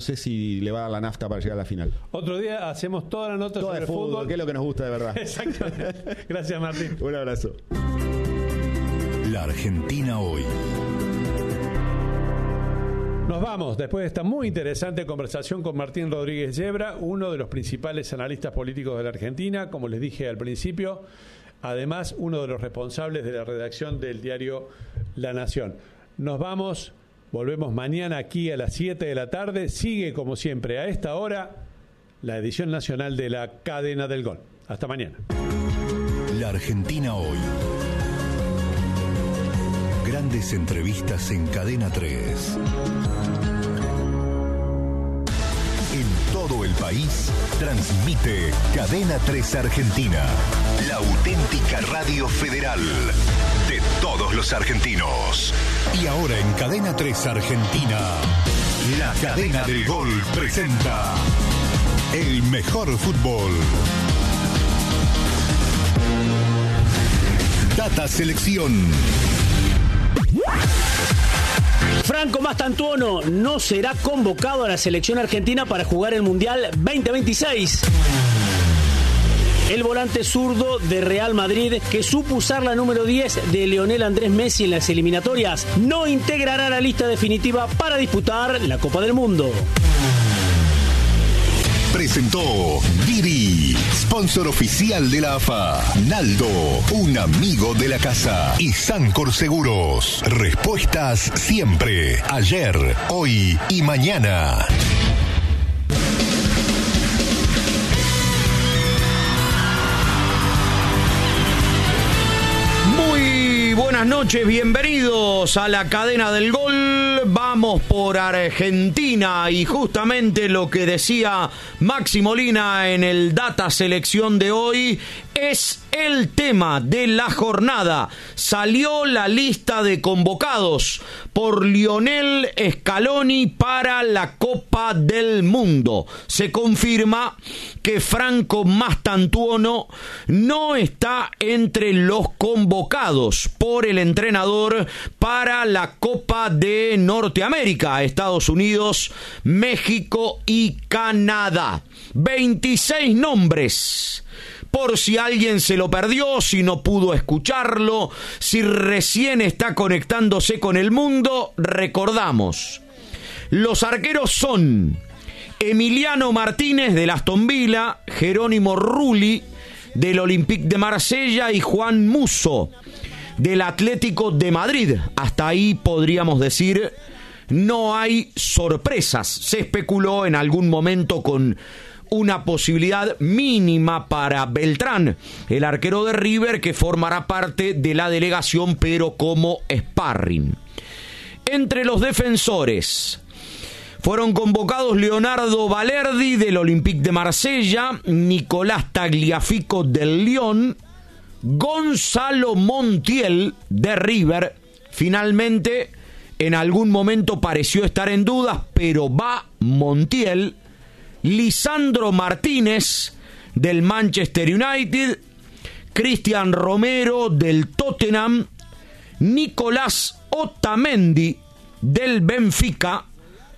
sé si le va a dar la nafta para llegar a la final. Otro día hacemos toda la nota sobre el fútbol, que es lo que nos gusta de verdad. Exactamente. Gracias, Martín. Un abrazo. La Argentina hoy. Nos vamos después de esta muy interesante conversación con Martín Rodríguez Yebra, uno de los principales analistas políticos de la Argentina, como les dije al principio, además uno de los responsables de la redacción del diario La Nación. Nos vamos, volvemos mañana aquí a las 7 de la tarde. Sigue como siempre a esta hora la edición nacional de la Cadena del Gol. Hasta mañana. La Argentina hoy. Grandes entrevistas en Cadena 3. En todo el país transmite Cadena 3 Argentina, la auténtica radio federal de todos los argentinos. Y ahora en Cadena 3 Argentina, la Cadena del Gol presenta el mejor fútbol. Data Selección. Franco Mastantuono no será convocado a la selección argentina para jugar el Mundial 2026. El volante zurdo de Real Madrid, que supo usar la número 10 de Lionel Andrés Messi en las eliminatorias, no integrará la lista definitiva para disputar la Copa del Mundo. Presentó Didi, sponsor oficial de la AFA. Naldo, un amigo de la casa. Y Sancor Seguros. Respuestas siempre, ayer, hoy y mañana. Muy buenas noches, bienvenidos a la Cadena del Gol. Vamos por Argentina y justamente lo que decía Maxi Molina en el Data Selección de hoy es el tema de la jornada. Salió la lista de convocados por Lionel Scaloni para la Copa del Mundo. Se confirma que Franco Mastantuono no está entre los convocados por el entrenador para la Copa de Norteamérica, Estados Unidos, México y Canadá. 26 nombres. Por si alguien se lo perdió, si no pudo escucharlo, si recién está conectándose con el mundo, recordamos. Los arqueros son Emiliano Martínez del Aston Villa, Jerónimo Rulli del Olympique de Marsella y Juan Musso del Atlético de Madrid. Hasta ahí podríamos decir, no hay sorpresas. Se especuló en algún momento con una posibilidad mínima para Beltrán, el arquero de River, que formará parte de la delegación pero como sparring. Entre los defensores fueron convocados Leonardo Balerdi del Olympique de Marsella, Nicolás Tagliafico del Lyon, Gonzalo Montiel de River. Finalmente, en algún momento pareció estar en dudas, pero va Montiel. Lisandro Martínez del Manchester United, Cristian Romero del Tottenham, Nicolás Otamendi del Benfica,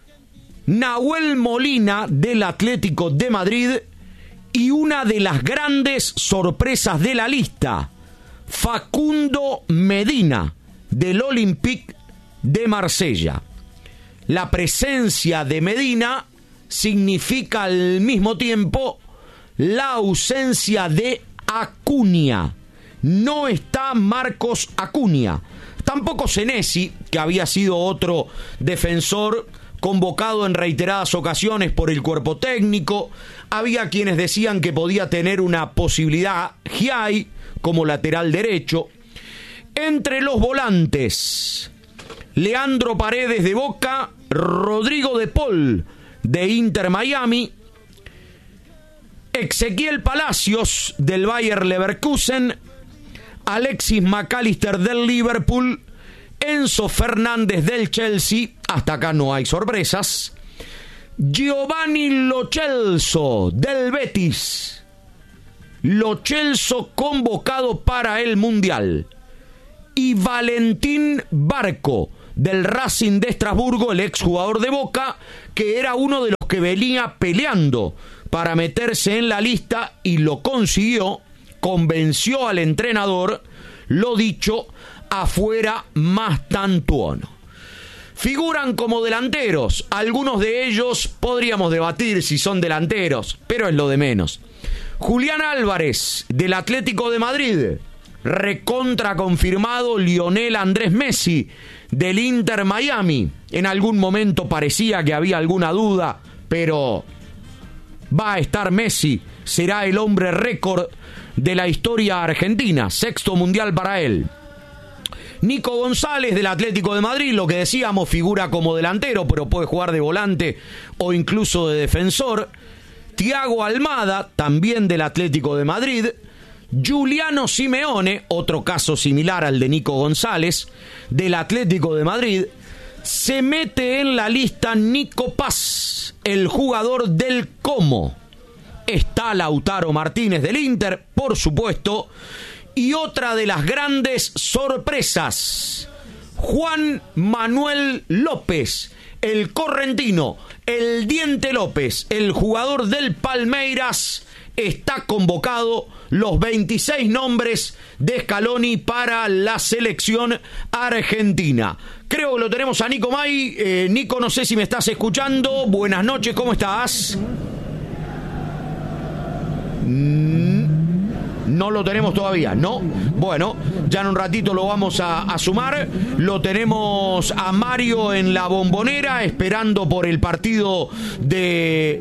Nahuel Molina del Atlético de Madrid y una de las grandes sorpresas de la lista, Facundo Medina del Olympique de Marsella. La presencia de Medina significa al mismo tiempo la ausencia de Acuña. No está Marcos Acuña. Tampoco Senesi, que había sido otro defensor convocado en reiteradas ocasiones por el cuerpo técnico. Había quienes decían que podía tener una posibilidad Giai como lateral derecho. Entre los volantes, Leandro Paredes de Boca, Rodrigo de Paul de Inter Miami, Ezequiel Palacios del Bayer Leverkusen, Alexis McAllister del Liverpool, Enzo Fernández del Chelsea, hasta acá no hay sorpresas, Giovanni Lo Celso del Betis, Lo Celso convocado para el Mundial, y Valentín Barco del Racing de Estrasburgo, el exjugador de Boca, que era uno de los que venía peleando para meterse en la lista y lo consiguió, convenció al entrenador, lo dicho, afuera Mastantuono. Figuran como delanteros, algunos de ellos podríamos debatir si son delanteros, pero es lo de menos. Julián Álvarez, del Atlético de Madrid, recontra confirmado Lionel Andrés Messi, del Inter Miami. En algún momento parecía que había alguna duda, pero va a estar Messi, será el hombre récord de la historia argentina, 6º mundial para él. Nico González, del Atlético de Madrid, lo que decíamos, figura como delantero, pero puede jugar de volante o incluso de defensor. Thiago Almada, también del Atlético de Madrid. Giuliano Simeone, otro caso similar al de Nico González, del Atlético de Madrid. Se mete en la lista Nico Paz, el jugador del Como. Está Lautaro Martínez del Inter, por supuesto. Y otra de las grandes sorpresas, Juan Manuel López, el correntino, el Diente López, el jugador del Palmeiras, está convocado. Los 26 nombres de Scaloni para la selección argentina. Creo que lo tenemos a Nico May. Nico, no sé si me estás escuchando. Buenas noches, ¿cómo estás? No lo tenemos todavía, ¿no? Bueno, ya en un ratito lo vamos a sumar. Lo tenemos a Mario en la Bombonera, esperando por el partido de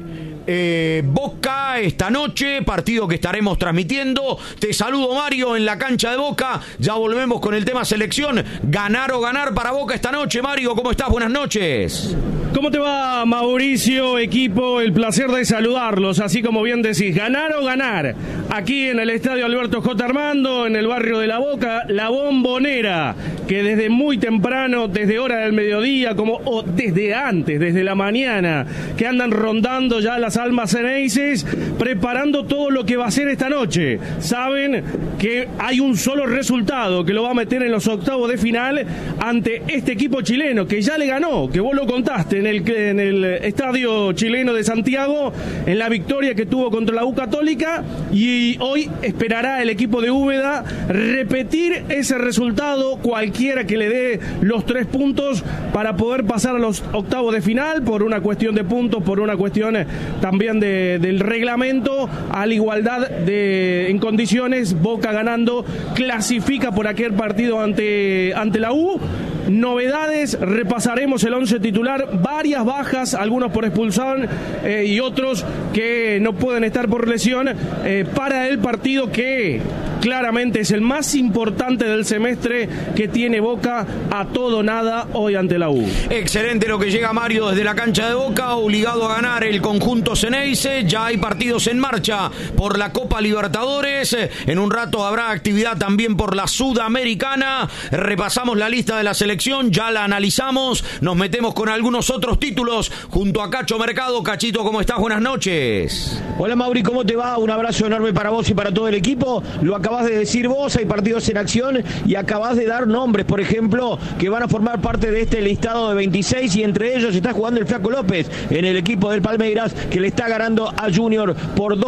Boca esta noche, partido que estaremos transmitiendo. Te saludo, Mario, en la cancha de Boca. Ya volvemos con el tema selección. Ganar o ganar para Boca esta noche. Mario, ¿cómo estás? Buenas noches. ¿Cómo te va, Mauricio, equipo? El placer de saludarlos, así como bien decís, ganar o ganar. Aquí en el Estadio Alberto J. Armando, en el barrio de La Boca, la Bombonera, que desde muy temprano, desde hora del mediodía, o desde antes, desde la mañana, que andan rondando ya las almas ceneices, preparando todo lo que va a ser esta noche. Saben que hay un solo resultado que lo va a meter en los octavos de final ante este equipo chileno, que ya le ganó, que vos lo contaste, en el estadio chileno de Santiago, en la victoria que tuvo contra la U Católica, y hoy esperará el equipo de Úbeda repetir ese resultado, cualquiera que le dé los 3 puntos para poder pasar a los octavos de final, por una cuestión de puntos, por una cuestión también del reglamento, a la igualdad en condiciones. Boca ganando clasifica por aquel partido ante la U. Novedades, repasaremos el 11 titular, varias bajas, algunos por expulsión y otros que no pueden estar por lesión, para el partido que claramente es el más importante del semestre, que tiene Boca a todo nada hoy ante la U. Excelente lo que llega Mario desde la cancha de Boca, obligado a ganar el conjunto Ceneice. Ya hay partidos en marcha por la Copa Libertadores, en un rato habrá actividad también por la Sudamericana. Repasamos la lista de la selección, ya la analizamos, nos metemos con algunos otros títulos junto a Cacho Mercado. Cachito, ¿cómo estás? Buenas noches. Hola, Mauri, ¿cómo te va? Un abrazo enorme para vos y para todo el equipo. Lo acabás de decir vos, hay partidos en acción y acabás de dar nombres, por ejemplo, que van a formar parte de este listado de 26, y entre ellos está jugando el Flaco López en el equipo del Palmeiras, que le está ganando a Junior por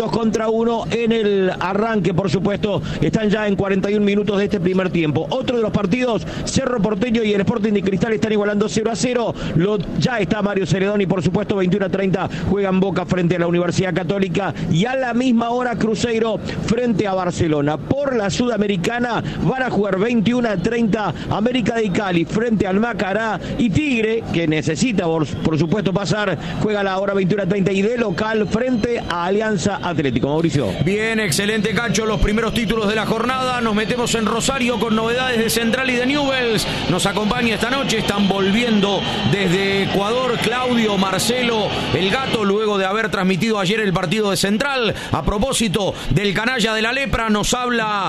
2-1 en el arranque. Por supuesto, están ya en 41 minutos de este primer tiempo. Otro de los partidos, Cerro Porteño y el Sporting de Cristal están igualando 0-0. Ya está Mario Celedoni, por supuesto, 21-30 juegan Boca frente a la Universidad Católica, y a la misma hora Cruzeiro frente a Barcelona. Por la Sudamericana van a jugar 21-30 América de Cali frente al Macará, y Tigre, que necesita por supuesto pasar, juega a la hora 21-30 y de local frente a Alianza Atlético. Mauricio. Bien, excelente, Cacho, los primeros títulos de la jornada. Nos metemos en Rosario con novedades de Central y de Newell's. Nos acompaña esta noche, están volviendo desde Ecuador Claudio, Marcelo, el Gato, luego de haber transmitido ayer el partido de Central. A propósito del canalla de la lepra, nos nos habla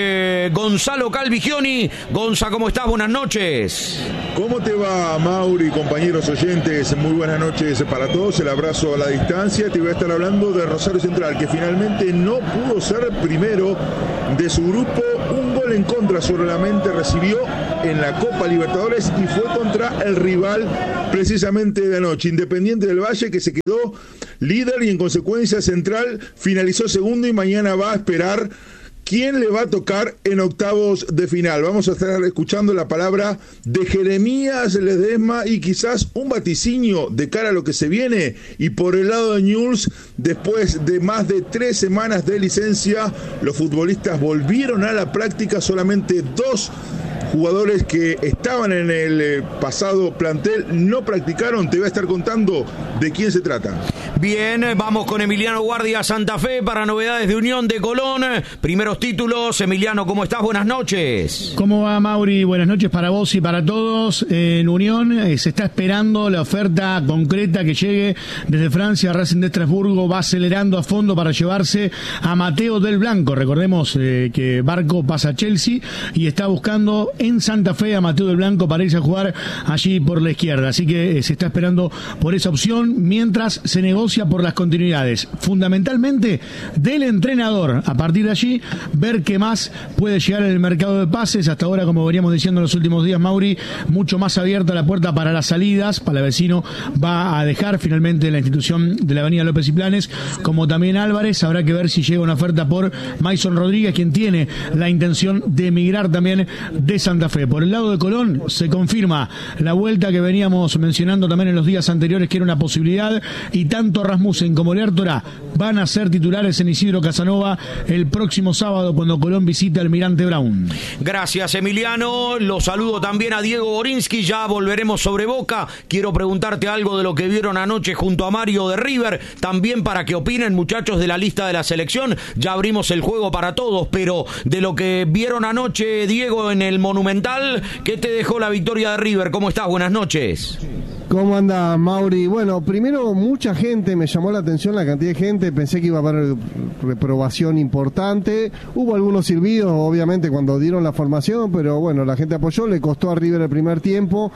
Gonzalo Calvigioni. Gonza, ¿cómo estás? Buenas noches. ¿Cómo te va, Mauri, compañeros oyentes? Muy buenas noches para todos. El abrazo a la distancia. Te voy a estar hablando de Rosario Central, que finalmente no pudo ser primero de su grupo. Un gol en contra solamente recibió en la Copa Libertadores y fue contra el rival precisamente de anoche, Independiente del Valle, que se quedó líder y en consecuencia Central finalizó segundo y mañana va a esperar quién le va a tocar en octavos de final. Vamos a estar escuchando la palabra de Jeremías Ledesma y quizás un vaticinio de cara a lo que se viene. Y por el lado de Newell's, después de más de 3 semanas de licencia, los futbolistas volvieron a la práctica. Solamente 2 jugadores que estaban en el pasado plantel no practicaron. Te voy a estar contando de quién se trata. Bien, vamos con Emiliano Guardia Santa Fe para novedades de Unión de Colón. Primeros títulos. Emiliano, ¿cómo estás? Buenas noches. ¿Cómo va, Mauri? Buenas noches para vos y para todos. En Unión se está esperando la oferta concreta que llegue desde Francia. Racing de Estrasburgo va acelerando a fondo para llevarse a Mateo del Blanco. Recordemos que Barco pasa a Chelsea y está buscando en Santa Fe a Mateo del Blanco para irse a jugar allí por la izquierda. Así que se está esperando por esa opción mientras se negocia por las continuidades, fundamentalmente del entrenador. A partir de allí, ver qué más puede llegar en el mercado de pases. Hasta ahora, como veníamos diciendo en los últimos días, Mauri, mucho más abierta la puerta para las salidas. Palavecino va a dejar finalmente la institución de la avenida López y Planes, como también Álvarez. Habrá que ver si llega una oferta por Mason Rodríguez, quien tiene la intención de emigrar también de Santa Fe. Por el lado de Colón, se confirma la vuelta que veníamos mencionando también en los días anteriores, que era una posibilidad, y tanto Rasmussen como Lertora van a ser titulares en Isidro Casanova el próximo sábado cuando Colón visita al Almirante Brown. Gracias, Emiliano. Lo saludo también a Diego Borinsky. Ya volveremos sobre Boca. Quiero preguntarte algo de lo que vieron anoche junto a Mario de River, también para que opinen, muchachos, de la lista de la selección. Ya abrimos el juego para todos, pero de lo que vieron anoche, Diego, en el Monumental, ¿qué te dejó la victoria de River? ¿Cómo estás? Buenas noches. ¿Cómo anda, Mauri? Bueno, primero, mucha gente, me llamó la atención la cantidad de gente, pensé que iba a haber reprobación importante, hubo algunos silbidos, obviamente, cuando dieron la formación, pero bueno, la gente apoyó, le costó a River el primer tiempo,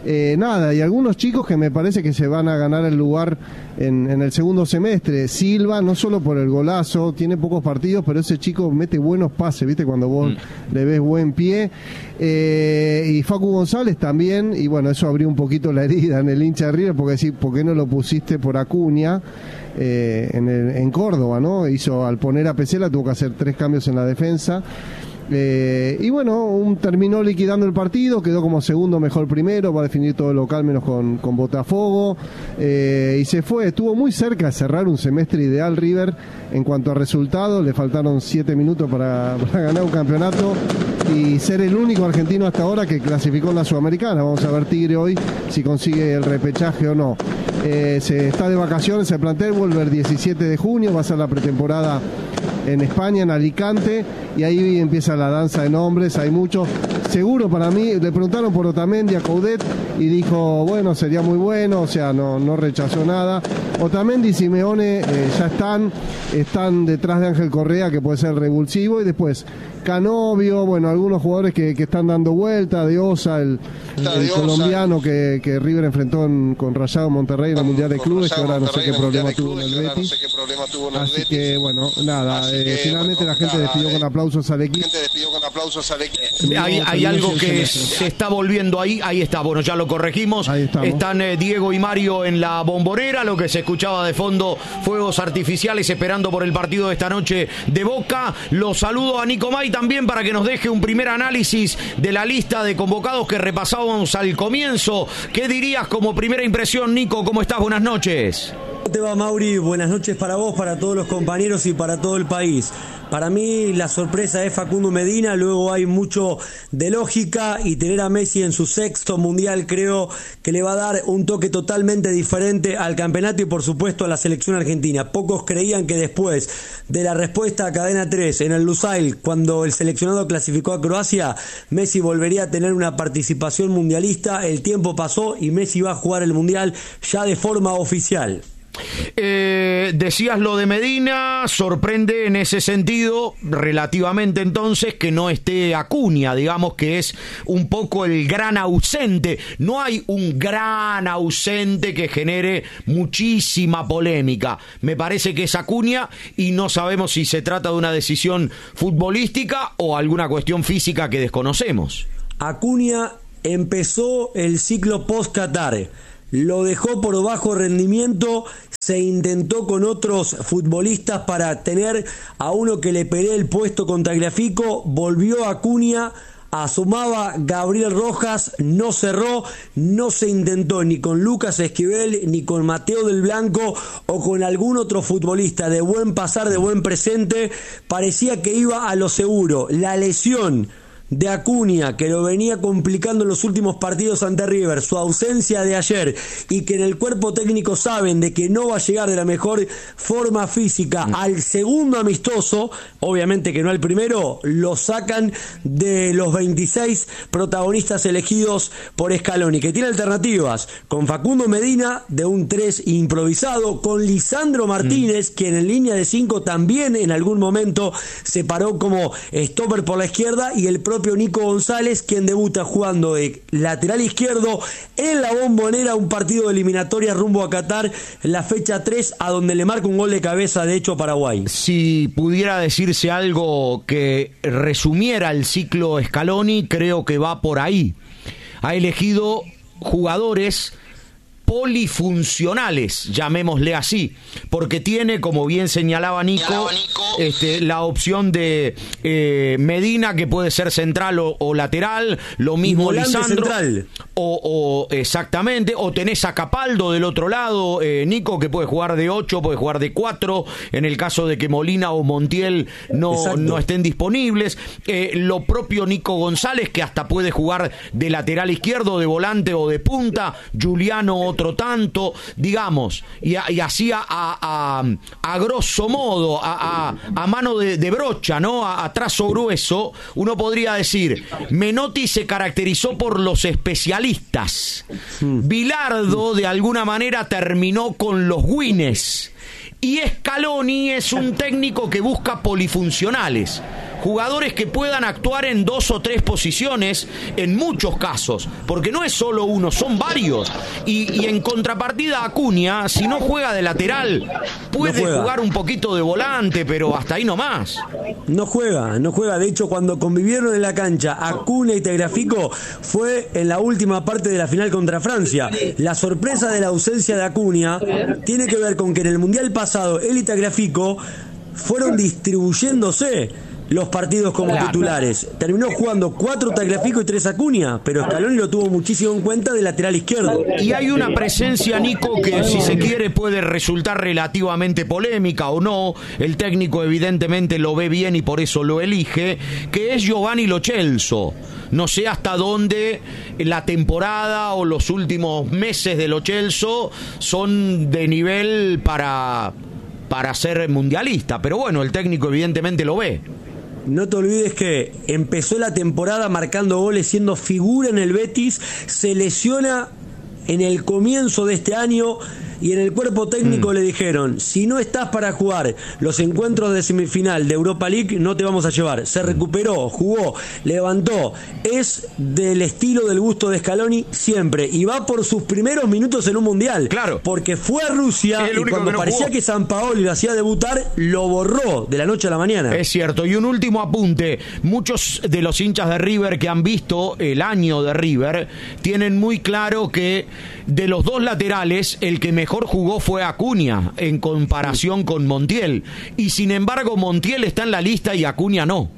nada, y algunos chicos que me parece que se van a ganar el lugar en el segundo semestre. Silva, no solo por el golazo, tiene pocos partidos, pero ese chico mete buenos pases, ¿viste? Cuando vos le ves buen pie, y Facu González también, y bueno, eso abrió un poquito la herida en el hincha de River, porque decir, ¿por qué no lo pusiste por Acuña en Córdoba, ¿no? Al poner a Pesela tuvo que hacer 3 cambios en la defensa. Y bueno, terminó liquidando el partido, quedó como segundo mejor primero, va a definir todo el local menos con Botafogo, y se fue, estuvo muy cerca de cerrar un semestre ideal River en cuanto a resultados, le faltaron 7 minutos para ganar un campeonato y ser el único argentino hasta ahora que clasificó en la Sudamericana. Vamos a ver Tigre hoy si consigue el repechaje o no. Se está de vacaciones el plantel, vuelve el 17 de junio, va a ser la pretemporada en España, en Alicante, y ahí empieza la danza de nombres, hay muchos. Seguro para mí, le preguntaron por Otamendi a Coudet y dijo, bueno, sería muy bueno, o sea, no rechazó nada. Otamendi y Simeone ya están detrás de Ángel Correa, que puede ser revulsivo, y después Canovio, bueno, algunos jugadores que están dando vuelta, de Osa, el colombiano que River enfrentó con Rayados Monterrey en el Mundial de Clubes, que ahora no sé qué problema tuvo en el Betis. Así que, bueno, nada, finalmente la gente despidió con aplausos al equipo. Hay algo que se está volviendo ahí está, bueno, ya lo corregimos. Están Diego y Mario en la Bombonera, lo que se escuchaba de fondo, fuegos artificiales esperando por el partido de esta noche de Boca. Los saludo a Nico May también para que nos deje un primer análisis de la lista de convocados que repasábamos al comienzo. ¿Qué dirías como primera impresión, Nico? ¿Cómo estás? Buenas noches. ¿Cómo te va, Mauri? Buenas noches para vos, para todos los compañeros y para todo el país. Para mí la sorpresa es Facundo Medina, luego hay mucho de lógica, y tener a Messi en su 6º mundial creo que le va a dar un toque totalmente diferente al campeonato y por supuesto a la selección argentina. Pocos creían que después de la respuesta a Cadena 3 en el Lusail, cuando el seleccionado clasificó a Croacia, Messi volvería a tener una participación mundialista. El tiempo pasó y Messi va a jugar el mundial ya de forma oficial. Decías lo de Medina, sorprende en ese sentido, relativamente entonces, que no esté Acuña, digamos que es un poco el gran ausente. No hay un gran ausente que genere muchísima polémica. Me parece que es Acuña y no sabemos si se trata de una decisión futbolística o alguna cuestión física que desconocemos. Acuña empezó el ciclo post-Qatar, lo dejó por bajo rendimiento, se intentó con otros futbolistas para tener a uno que le pelee el puesto con Tagliafico, volvió a Acuña, asomaba Gabriel Rojas, no cerró, no se intentó ni con Lucas Esquivel, ni con Mateo del Blanco o con algún otro futbolista de buen pasar, de buen presente. Parecía que iba a lo seguro. La lesión de Acuña, que lo venía complicando en los últimos partidos ante River, su ausencia de ayer, y que en el cuerpo técnico saben de que no va a llegar de la mejor forma física al segundo amistoso, obviamente que no al primero, lo sacan de los 26 protagonistas elegidos por Scaloni, que tiene alternativas con Facundo Medina de un 3 improvisado, con Lisandro Martínez, quien en línea de 5 también en algún momento se paró como stopper por la izquierda, y el propio Nico González, quien debuta jugando de lateral izquierdo en la Bombonera, un partido de eliminatoria rumbo a Qatar, la fecha 3, a donde le marca un gol de cabeza de hecho Paraguay. Si pudiera decirse algo que resumiera el ciclo Scaloni, creo que va por ahí. Ha elegido jugadores polifuncionales, llamémosle así, porque tiene, como bien señalaba Nico, la opción de Medina, que puede ser central o lateral, lo mismo Lisandro, o exactamente, o tenés a Capaldo del otro lado, Nico, que puede jugar de 8, puede jugar de 4, en el caso de que Molina o Montiel no estén disponibles, lo propio Nico González, que hasta puede jugar de lateral izquierdo, de volante o de punta, Juliano otro tanto, digamos, y así a grosso modo, a mano de brocha, ¿no? A trazo grueso, uno podría decir, Menotti se caracterizó por los especialistas. Bilardo, de alguna manera, terminó con los Guinness. Y Scaloni es un técnico que busca polifuncionales, jugadores que puedan actuar en 2 o 3 posiciones en muchos casos, porque no es solo uno, son varios. Y en contrapartida, Acuña, si no juega de lateral, puede jugar un poquito de volante, pero hasta ahí nomás. No juega. De hecho, cuando convivieron en la cancha Acuña y Tagliafico fue en la última parte de la final contra Francia. La sorpresa de la ausencia de Acuña tiene que ver con que en el Mundial pasado él y Tagliafico fueron distribuyéndose los partidos como titulares. Terminó jugando 4 Tagliafico y 3 Acuña, pero Scaloni lo tuvo muchísimo en cuenta de lateral izquierdo. Y hay una presencia, Nico, que si se quiere puede resultar relativamente polémica o no. El técnico evidentemente lo ve bien y por eso lo elige, que es Giovanni Lo Celso. No sé hasta dónde la temporada o los últimos meses de Lo Celso son de nivel para ser mundialista, pero bueno, el técnico evidentemente lo ve. No te olvides que empezó la temporada marcando goles, siendo figura en el Betis, se lesiona en el comienzo de este año y en el cuerpo técnico le dijeron, si no estás para jugar los encuentros de semifinal de Europa League, no te vamos a llevar. Se recuperó, jugó, levantó, es del estilo, del gusto de Scaloni siempre, y va por sus primeros minutos en un mundial. Claro. Porque fue a Rusia y cuando parecía que Sampaoli lo hacía debutar, lo borró de la noche a la mañana. Es cierto. Y un último apunte, muchos de los hinchas de River que han visto el año de River tienen muy claro que de los dos laterales, el que mejor jugó fue Acuña en comparación con Montiel, y sin embargo Montiel está en la lista y Acuña no.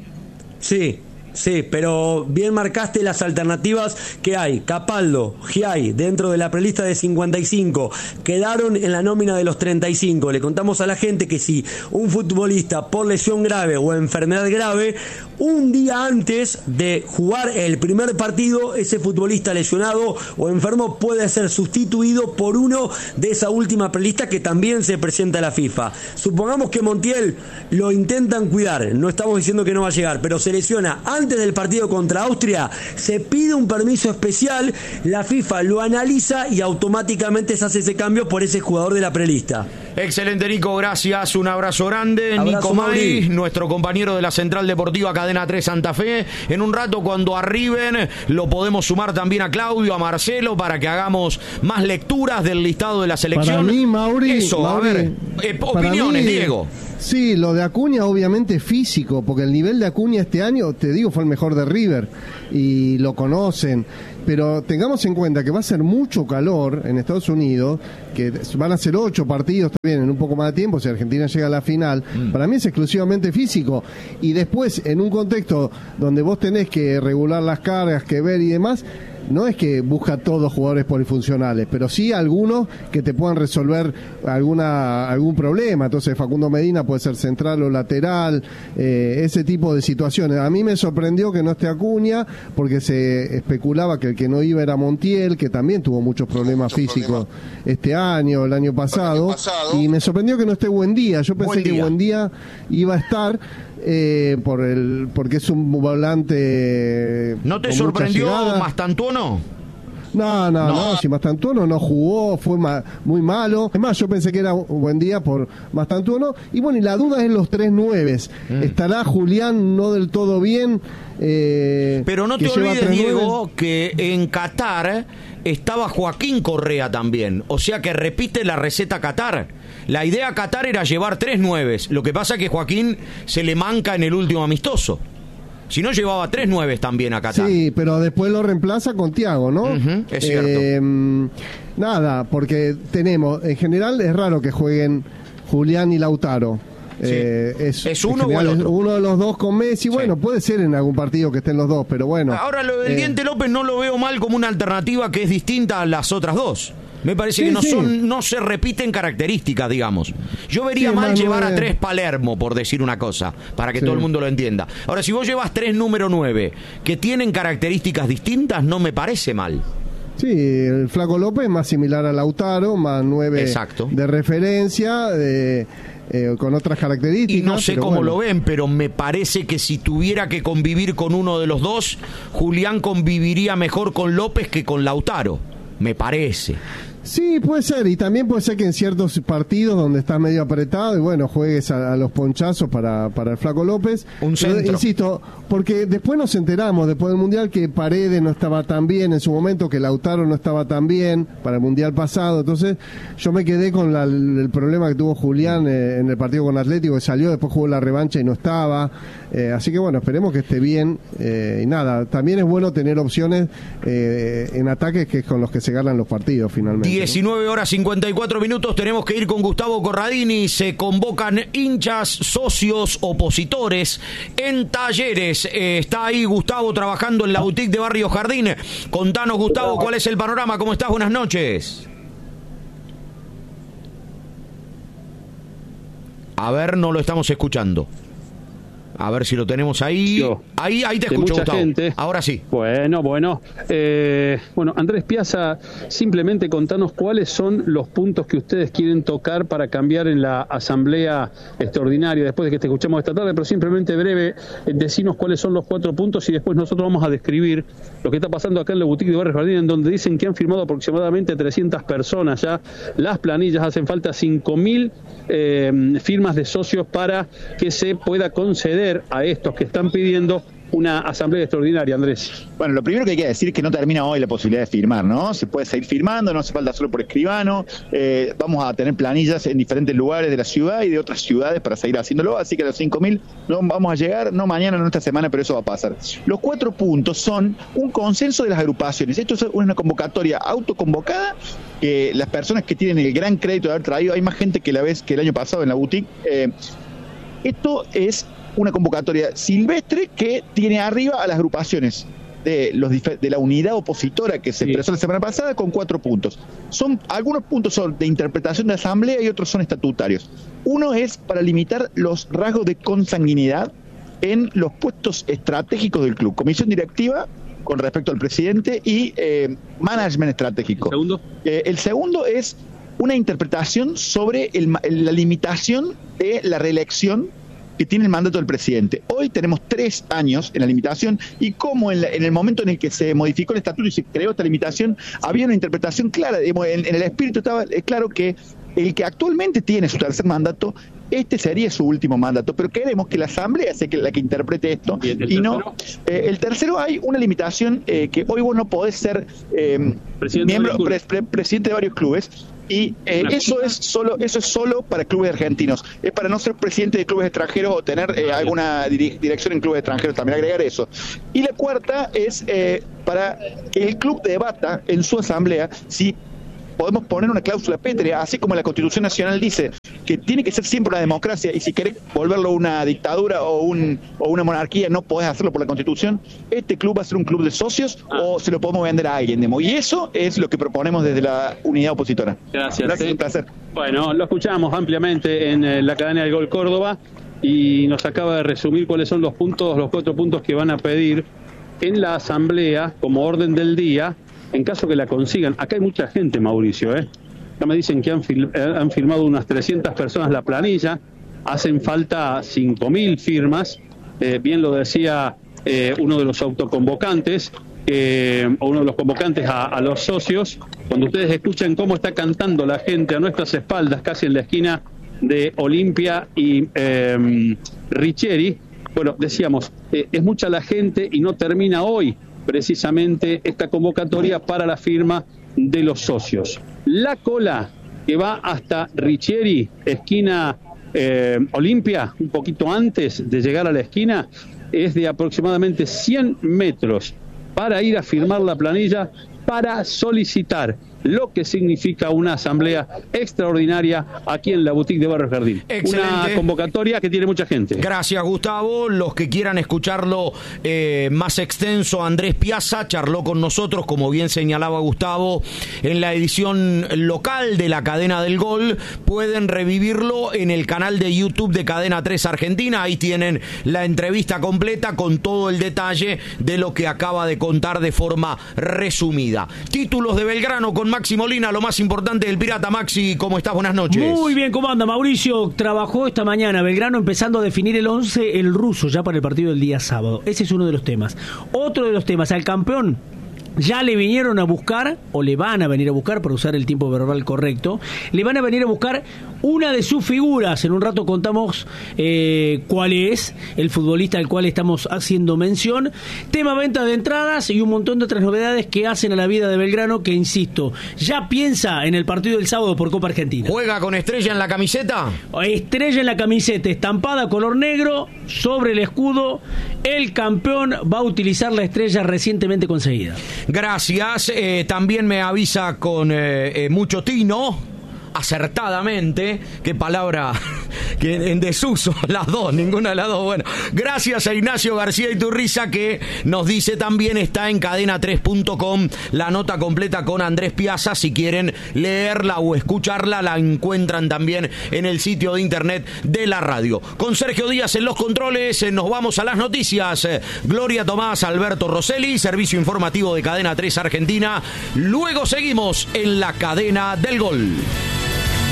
Sí, pero bien marcaste las alternativas que hay. Capaldo, Giai, dentro de la prelista de 55, quedaron en la nómina de los 35. Le contamos a la gente que si un futbolista por lesión grave o enfermedad grave, un día antes de jugar el primer partido, ese futbolista lesionado o enfermo puede ser sustituido por uno de esa última prelista que también se presenta a la FIFA. Supongamos que Montiel lo intentan cuidar, no estamos diciendo que no va a llegar, pero se lesiona antes del partido contra Austria, se pide un permiso especial, la FIFA lo analiza y automáticamente se hace ese cambio por ese jugador de la prelista. Excelente, Nico, gracias, un abrazo grande. Abrazo, Nico May, Mauri. nuestro compañero de la Central Deportiva Cadena 3 Santa Fe. En un rato, cuando arriben, lo podemos sumar también a Claudio, a Marcelo, para que hagamos más lecturas del listado de la selección. Para mí, Mauri, Eso, a ver, opiniones, mí, Diego. Sí, lo de Acuña obviamente es físico, porque el nivel de Acuña este año, te digo, fue el mejor de River, y lo conocen. Pero tengamos en cuenta que va a ser mucho calor en Estados Unidos, que van a ser 8 partidos también en un poco más de tiempo, si Argentina llega a la final. Para mí es exclusivamente físico. Y después, en un contexto donde vos tenés que regular las cargas, que ver y demás, no es que busca todos jugadores polifuncionales, pero sí algunos que te puedan resolver algún problema. Entonces Facundo Medina puede ser central o lateral, ese tipo de situaciones. A mí me sorprendió que no esté Acuña, porque se especulaba que el que no iba era Montiel, que también tuvo muchos problemas físicos este año, el año pasado, y me sorprendió que no esté Buendía. Yo pensé que Buendía iba a estar, porque es un volante. ¿No te sorprendió Mastantuono? No, si Mastantuono no jugó, fue muy malo. Es más, yo pensé que era un buen día por Mastantuono. Y bueno, y la duda es los 3-9. ¿Estará Julián no del todo bien? Pero no te olvides, Diego, que en Qatar estaba Joaquín Correa también. O sea que repite la receta Qatar. La idea Qatar era llevar 3-9. Lo que pasa es que Joaquín se le manca en el último amistoso. Si no, llevaba 3-9 también a Qatar. Sí, pero después lo reemplaza con Thiago, ¿no? Es cierto. Nada, porque tenemos, en general es raro que jueguen Julián y Lautaro. Sí. ¿Es uno o el otro? Uno de los dos con Messi. Bueno, puede ser en algún partido que estén los dos, pero bueno. Ahora, lo del Diente López no lo veo mal como una alternativa que es distinta a las otras dos. Me parece que no se repiten características, digamos. Yo vería mal llevar a 3 Palermo, por decir una cosa, para que todo el mundo lo entienda. Ahora, si vos llevas 3 número 9 que tienen características distintas, no me parece mal. Sí, el Flaco López es más similar a Lautaro, más 9 de referencia, con otras características. Y no sé cómo lo ven, pero me parece que si tuviera que convivir con uno de los dos, Julián conviviría mejor con López que con Lautaro. Me parece. Sí, puede ser, y también puede ser que en ciertos partidos donde estás medio apretado y bueno, juegues a los ponchazos para el Flaco López. Un centro. Pero, insisto, porque después nos enteramos, después del Mundial, que Paredes no estaba tan bien en su momento, que Lautaro no estaba tan bien para el Mundial pasado. Entonces yo me quedé con el problema que tuvo Julián en el partido con Atlético, que salió, después jugó la revancha y no estaba. Así que bueno, esperemos que esté bien. Y nada, también es bueno tener opciones en ataques, que es con los que se ganan los partidos finalmente. 19 horas 54 minutos, tenemos que ir con Gustavo Corradini. Se convocan hinchas, socios, opositores en Talleres. Está ahí Gustavo trabajando en la boutique de Barrio Jardín. Contanos, Gustavo, ¿cuál es el panorama? ¿Cómo estás? Buenas noches. A ver, no lo estamos escuchando. A ver si lo tenemos ahí. Ahí te escucho, Gustavo. Gente. Ahora sí. Bueno. Bueno, Andrés Piazza, simplemente contanos cuáles son los puntos que ustedes quieren tocar para cambiar en la asamblea extraordinaria, después de que te escuchamos esta tarde, pero simplemente breve, decinos cuáles son los 4 puntos y después nosotros vamos a describir lo que está pasando acá en la boutique de Barrio Jardín, en donde dicen que han firmado aproximadamente 300 personas ya. Las planillas, hacen falta 5.000 firmas de socios para que se pueda conceder a estos que están pidiendo una asamblea extraordinaria, Andrés. Bueno, lo primero que hay que decir es que no termina hoy la posibilidad de firmar, ¿no? Se puede seguir firmando, no hace falta solo por escribano. Vamos a tener planillas en diferentes lugares de la ciudad y de otras ciudades para seguir haciéndolo, así que a los 5.000 no vamos a llegar, no mañana, no esta semana, pero eso va a pasar. Los 4 puntos son un consenso de las agrupaciones. Esto es una convocatoria autoconvocada, que las personas que tienen el gran crédito de haber traído, hay más gente que la vez que el año pasado en la boutique. Esto es una convocatoria silvestre que tiene arriba a las agrupaciones de la unidad opositora que se expresó la semana pasada, con 4 puntos. Algunos puntos son de interpretación de asamblea y otros son estatutarios. Uno es para limitar los rasgos de consanguinidad en los puestos estratégicos del club, comisión directiva con respecto al presidente y management estratégico. ¿El segundo es una interpretación sobre la limitación de la reelección que tiene el mandato del presidente. Hoy tenemos 3 años en la limitación, y como en el momento en el que se modificó el estatuto y se creó esta limitación, había una interpretación clara, en el espíritu estaba claro que el que actualmente tiene su tercer mandato, este sería su último mandato, pero queremos que la Asamblea sea la que interprete esto. Y no, el tercero, hay una limitación, que hoy vos no podés ser presidente de varios clubes. Y eso es solo para clubes argentinos. Es para no ser presidente de clubes extranjeros o tener alguna dirección en clubes extranjeros, también agregar eso. Y la cuarta es para que el club debata en su asamblea si podemos poner una cláusula pétrea, así como la Constitución Nacional dice que tiene que ser siempre una democracia, y si querés volverlo una dictadura o una monarquía, no podés hacerlo por la Constitución. Este club va a ser un club de socios o se lo podemos vender a alguien, y eso es lo que proponemos desde la unidad opositora. Gracias, un placer. Bueno, lo escuchamos ampliamente en la cadena del Gol Córdoba y nos acaba de resumir cuáles son los 4 puntos que van a pedir en la asamblea como orden del día, en caso que la consigan. Acá hay mucha gente, Mauricio, Ya me dicen que han firmado unas 300 personas la planilla, hacen falta 5.000 firmas, bien lo decía uno de los autoconvocantes, o uno de los convocantes a los socios. Cuando ustedes escuchan cómo está cantando la gente a nuestras espaldas, casi en la esquina de Olimpia y Richieri, bueno, decíamos, es mucha la gente y no termina hoy precisamente esta convocatoria para la firma de los socios. La cola que va hasta Richieri, esquina Olimpia, un poquito antes de llegar a la esquina, es de aproximadamente 100 metros para ir a firmar la planilla, para solicitar lo que significa una asamblea extraordinaria aquí en la boutique de Barrio Jardín. Excelente. Una convocatoria que tiene mucha gente. Gracias, Gustavo. Los que quieran escucharlo más extenso, Andrés Piazza charló con nosotros, como bien señalaba Gustavo, en la edición local de la Cadena del Gol. Pueden revivirlo en el canal de YouTube de Cadena 3 Argentina. Ahí tienen la entrevista completa con todo el detalle de lo que acaba de contar de forma resumida. Títulos de Belgrano con Maxi Molina, lo más importante del Pirata. Maxi, ¿cómo estás? Buenas noches. Muy bien, ¿cómo anda, Mauricio? Trabajó esta mañana Belgrano empezando a definir el 11, el ruso, ya para el partido del día sábado. Ese es uno de los temas. Otro de los temas, al campeón ya le vinieron a buscar, o le van a venir a buscar, para usar el tiempo verbal correcto, le van a venir a buscar una de sus figuras. En un rato contamos cuál es el futbolista al cual estamos haciendo mención. Tema venta de entradas y un montón de otras novedades que hacen a la vida de Belgrano, que, insisto, ya piensa en el partido del sábado por Copa Argentina. ¿Juega con estrella en la camiseta? Estrella en la camiseta, estampada color negro sobre el escudo. El campeón va a utilizar la estrella recientemente conseguida. Gracias. También me avisa con mucho tino, acertadamente, qué palabra que en desuso, las dos, ninguna de las dos. Bueno, gracias a Ignacio García Iturriza, que nos dice también está en cadena3.com la nota completa con Andrés Piazza. Si quieren leerla o escucharla, la encuentran también en el sitio de internet de la radio. Con Sergio Díaz en los controles, nos vamos a las noticias. Gloria Tomás, Alberto Rosselli, servicio informativo de Cadena 3 Argentina. Luego seguimos en la Cadena del Gol.